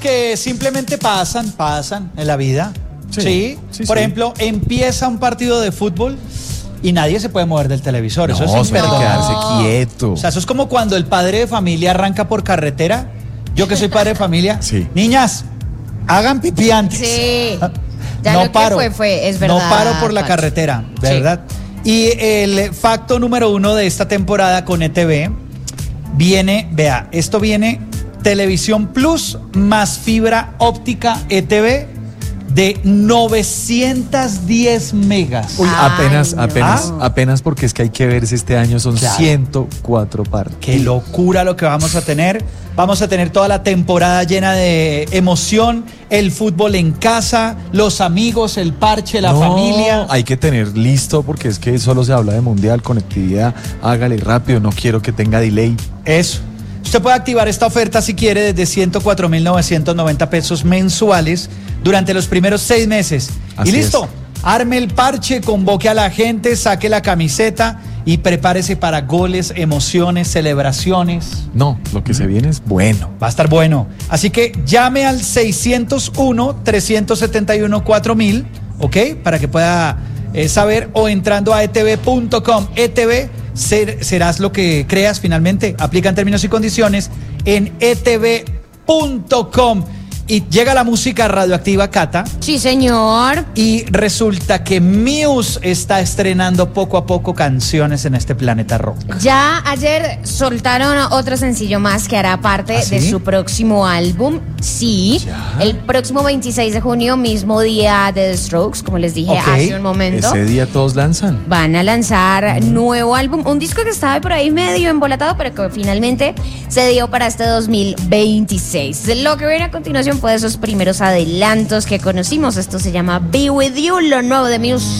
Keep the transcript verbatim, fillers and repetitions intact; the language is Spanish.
Que simplemente pasan, pasan en la vida. Sí. ¿Sí? sí Por sí. ejemplo, empieza un partido de fútbol y nadie se puede mover del televisor. No, eso es suele imperdonable. quedarse quieto. O sea, eso es como cuando el padre de familia arranca por carretera. Yo que soy padre de familia. Sí. Niñas, hagan pipí antes. Sí. Ya no lo paro. que fue, fue, es verdad. No paro por la Pacho. carretera, Sí. ¿verdad? Y el facto número uno de esta temporada con E T V viene, vea, esto viene Televisión Plus más fibra óptica E T V de novecientos diez megas. Uy, Ay, apenas, no. apenas, ¿Ah? apenas porque es que hay que verse este año, son Claro. ciento cuatro partes. Qué locura lo que vamos a tener. Vamos a tener toda la temporada llena de emoción, el fútbol en casa, los amigos, el parche, la No, familia. hay que tener listo porque es que solo se habla de mundial, conectividad, hágale rápido, no quiero que tenga delay. Eso. Usted puede activar esta oferta si quiere desde ciento cuatro mil novecientos noventa pesos mensuales durante los primeros seis meses. Así y listo. es. Arme el parche, convoque a la gente, saque la camiseta y prepárese para goles, emociones, celebraciones. No, lo que se viene es bueno. Va a estar bueno. Así que llame al seiscientos uno, trescientos setenta y uno, cuatro mil, ¿ok? Para que pueda eh, saber o entrando a e t v punto com. E T V, ser, serás lo que creas finalmente. Aplican términos y condiciones en e t v punto com. Y llega la música radioactiva, Cata. Sí, señor. Y resulta que Muse está estrenando poco a poco canciones en este planeta rock. Ya ayer soltaron otro sencillo más que hará parte ¿Ah, sí? de su próximo álbum. Sí, Ya. el próximo veintiséis de junio, mismo día de The Strokes, como les dije Ok. hace un momento. Ese día todos lanzan. Van a lanzar nuevo álbum, un disco que estaba por ahí medio embolatado, pero que finalmente se dio para este dos mil veintiséis. Lo que viene a continuación fue esos primeros adelantos que conocimos. Esto se llama Be With You, lo nuevo de Muse.